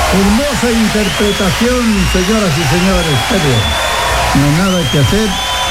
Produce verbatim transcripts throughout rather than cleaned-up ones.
Hermosa interpretación, señoras y señores. Qué bien. No hay nada que hacer.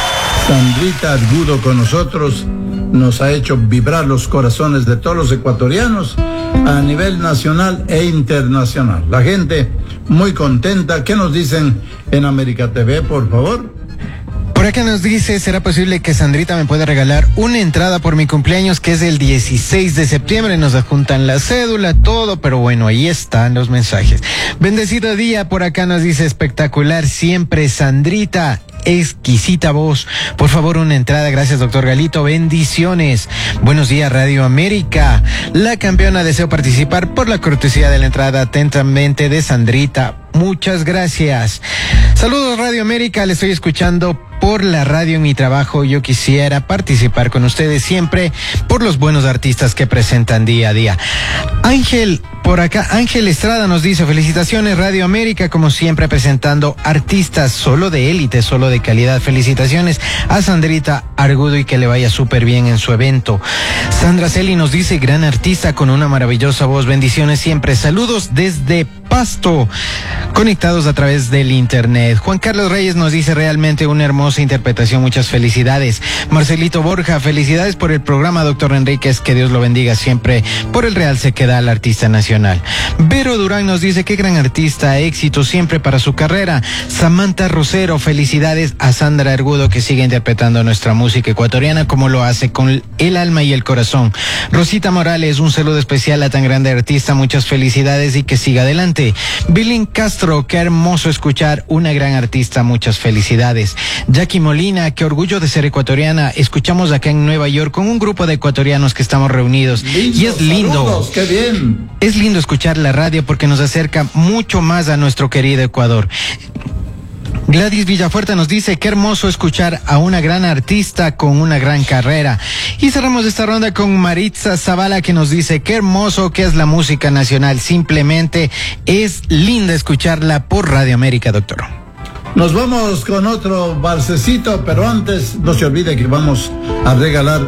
Sandrita Argudo con nosotros nos ha hecho vibrar los corazones de todos los ecuatorianos a nivel nacional e internacional. La gente muy contenta. ¿Qué nos dicen en América T V, por favor? Por acá nos dice, ¿será posible que Sandrita me pueda regalar una entrada por mi cumpleaños, que es el dieciséis de septiembre? Nos adjuntan la cédula, todo, pero bueno, ahí están los mensajes. Bendecido día, por acá nos dice, espectacular siempre, Sandrita. Exquisita voz. Por favor, una entrada. Gracias, doctor Galito. Bendiciones. Buenos días, Radio América. La campeona, deseo participar por la cortesía de la entrada. Atentamente, de Sandrita. Muchas gracias. Saludos, Radio América. Le estoy escuchando por la radio en mi trabajo. Yo quisiera participar con ustedes siempre por los buenos artistas que presentan día a día. Ángel, por acá, Ángel Estrada nos dice, felicitaciones Radio América, como siempre presentando artistas solo de élite, solo de calidad. Felicitaciones a Sandrita Argudo y que le vaya súper bien en su evento. Sandra Celi nos dice, gran artista con una maravillosa voz. Bendiciones siempre. Saludos desde Pasto, conectados a través del internet. Juan Carlos Reyes nos dice, realmente una hermosa interpretación. Muchas felicidades. Marcelito Borja, felicidades por el programa, doctor Enríquez, que Dios lo bendiga siempre. Por el Real se queda al artista nacional. Vero Durán nos dice, qué gran artista, éxito siempre para su carrera. Samantha Rosero, felicidades a Sandra Argudo, que sigue interpretando nuestra música ecuatoriana como lo hace con el alma y el corazón. Rosita Morales, un saludo especial a tan grande artista, muchas felicidades y que siga adelante. Bilín Castro, qué hermoso escuchar una gran artista, muchas felicidades. Jackie Molina, qué orgullo de ser ecuatoriana, escuchamos acá en Nueva York con un grupo de ecuatorianos que estamos reunidos. Lindo, y es lindo. Saludos, qué bien. Es lindo escuchar la radio porque nos acerca mucho más a nuestro querido Ecuador. Gladys Villafuerte nos dice, qué hermoso escuchar a una gran artista con una gran carrera. Y cerramos esta ronda con Maritza Zavala, que nos dice, qué hermoso que es la música nacional. Simplemente es linda escucharla por Radio América, doctor. Nos vamos con otro balsecito, pero antes no se olvide que vamos a regalar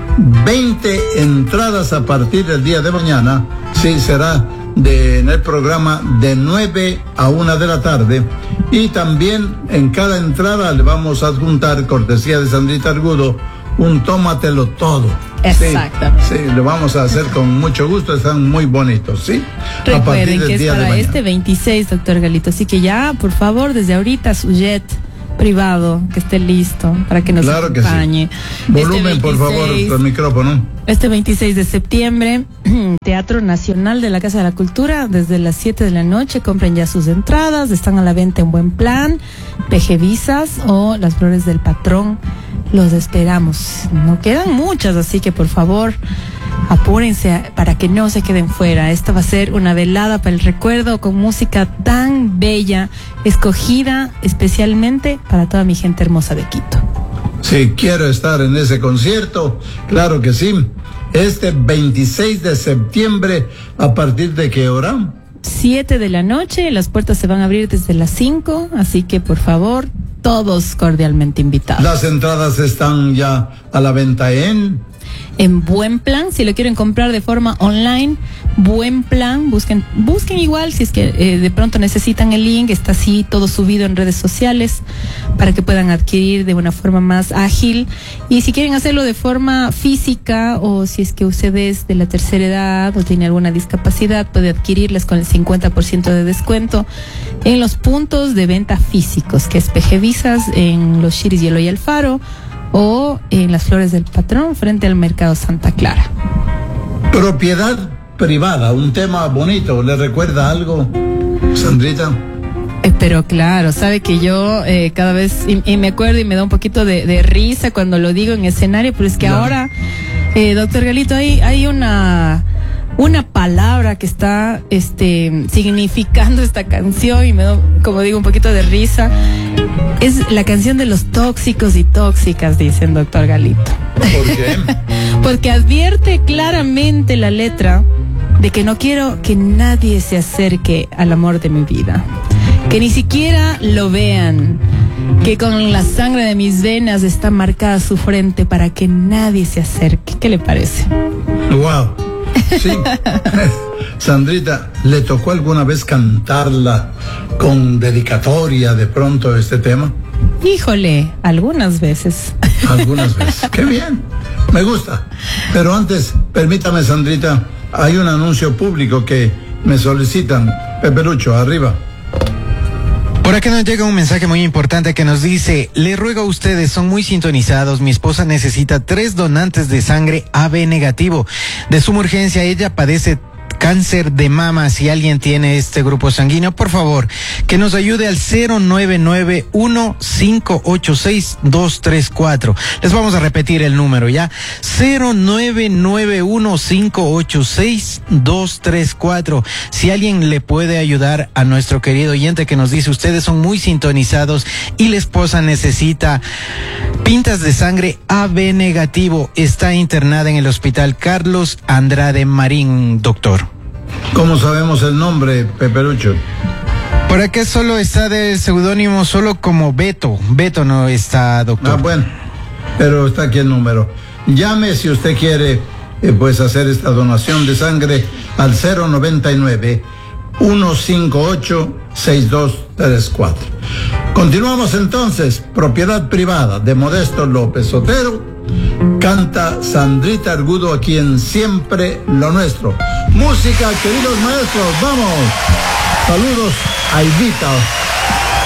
veinte entradas a partir del día de mañana. Sí, será de, en el programa de nueve a una de la tarde. Y también en cada entrada le vamos a adjuntar, cortesía de Sandrita Argudo, un tómatelo todo. Exactamente. Sí, sí, lo vamos a hacer con mucho gusto, están muy bonitos, ¿sí? Recuerden que es para este veintiséis, doctor Galito, así que ya, por favor, desde ahorita su jet privado, que esté listo para que nos claro acompañe. Que sí. Volumen, este veintiséis, por favor, el micrófono. Este veintiséis de septiembre, Teatro Nacional de la Casa de la Cultura, desde las siete de la noche, compren ya sus entradas, están a la venta en Buen Plan, P G Visas o Las Flores del Patrón. Los esperamos. No quedan muchas, así que por favor, apúrense para que no se queden fuera. Esta va a ser una velada para el recuerdo con música tan bella, escogida especialmente para toda mi gente hermosa de Quito. Sí, quiero estar en ese concierto, claro que sí. Este veintiséis de septiembre, ¿a partir de qué hora? siete de la noche, las puertas se van a abrir desde las cinco, así que por favor, todos cordialmente invitados. Las entradas están ya a la venta en... En Buen Plan, si lo quieren comprar de forma online, Buen Plan, busquen, busquen igual, si es que eh, de pronto necesitan el link, está así todo subido en redes sociales para que puedan adquirir de una forma más ágil. Y si quieren hacerlo de forma física, o si es que usted es de la tercera edad o tiene alguna discapacidad, puede adquirirlas con el cincuenta por ciento de descuento en los puntos de venta físicos, que es P G Visas, en Los Chiris y Eloy Alfaro, o en Las Flores del Patrón, frente al Mercado Santa Clara. Propiedad privada, un tema bonito, ¿le recuerda algo, Sandrita? Eh, pero claro, sabe que yo eh, cada vez, y, y me acuerdo y me da un poquito de, de risa cuando lo digo en escenario, pero es que claro. ahora, eh, doctor Galito, hay, hay una... una palabra que está este significando esta canción y me da, como digo, un poquito de risa. Es la canción de los tóxicos y tóxicas, dice el doctor Galito. ¿Por qué? Porque advierte claramente la letra de que no quiero que nadie se acerque al amor de mi vida, que ni siquiera lo vean, que con la sangre de mis venas está marcada su frente para que nadie se acerque. ¿Qué le parece? Wow. Sí, Sandrita, ¿le tocó alguna vez cantarla con dedicatoria de pronto este tema? Híjole, algunas veces. Algunas veces. Qué bien. Me gusta. Pero antes, permítame, Sandrita, hay un anuncio público que me solicitan. Pepe Lucho, arriba. Por acá nos llega un mensaje muy importante que nos dice: le ruego a ustedes, son muy sintonizados, mi esposa necesita tres donantes de sangre A B negativo. De suma urgencia, ella padece cáncer de mama. Si alguien tiene este grupo sanguíneo, por favor, que nos ayude al cero nueve nueve uno cinco ocho seis dos tres cuatro. Les vamos a repetir el número, ¿ya? cero nueve nueve uno cinco ocho seis dos tres cuatro. Si alguien le puede ayudar a nuestro querido oyente que nos dice, ustedes son muy sintonizados y la esposa necesita pintas de sangre A B negativo, está internada en el hospital Carlos Andrade Marín, doctor. ¿Cómo sabemos el nombre, Pepe Lucho? Por acá solo está de seudónimo, solo como Beto. Beto no está, doctor. Ah, bueno, pero está aquí el número. Llame si usted quiere, eh, pues hacer esta donación de sangre al cero noventa y nueve uno cinco ocho seis dos tres cuatro. Continuamos entonces. Propiedad privada de Modesto López Otero. Canta Sandrita Argudo, aquí en Siempre lo Nuestro. Música, queridos maestros, vamos. Saludos a Evita.